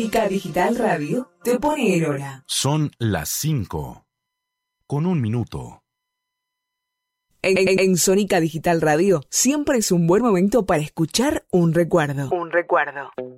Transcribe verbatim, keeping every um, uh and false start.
Sónica Digital Radio te pone en hora. Son las cinco. Con un minuto. En, en, en Sónica Digital Radio siempre es un buen momento para escuchar un recuerdo. Un recuerdo.